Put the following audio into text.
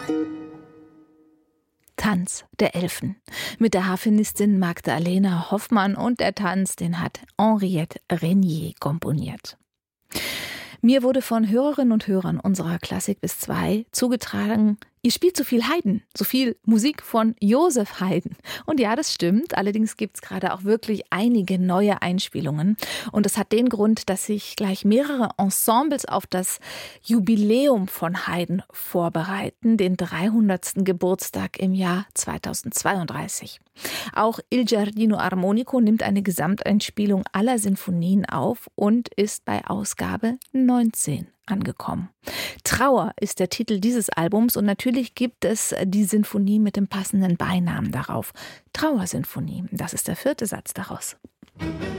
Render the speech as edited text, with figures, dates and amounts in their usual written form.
Tanz der Elfen mit der Harfenistin Magdalena Hoffmann, und der Tanz, den hat Henriette Renier komponiert. Mir wurde von Hörerinnen und Hörern unserer Klassik bis 2 zugetragen, ihr spielt so viel Haydn, so viel Musik von Joseph Haydn. Und ja, das stimmt. Allerdings gibt es gerade auch wirklich einige neue Einspielungen. Und das hat den Grund, dass sich gleich mehrere Ensembles auf das Jubiläum von Haydn vorbereiten, den 300. Geburtstag im Jahr 2032. Auch Il Giardino Armonico nimmt eine Gesamteinspielung aller Sinfonien auf und ist bei Ausgabe 19 angekommen. Trauer ist der Titel dieses Albums, und natürlich gibt es die Sinfonie mit dem passenden Beinamen darauf. Trauersinfonie, das ist der 4. Satz daraus.